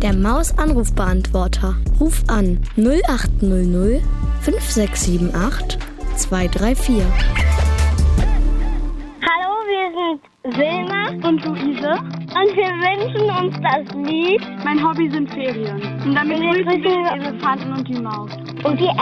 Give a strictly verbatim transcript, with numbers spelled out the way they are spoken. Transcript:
Der Maus-Anrufbeantworter. Ruf an null acht null null fünf sechs sieben acht zwei drei vier. Hallo, wir sind Wilma und Luise und wir wünschen uns das Lied Mein Hobby sind Ferien. Und damit grüßen wir den Elefanten und die Maus. und die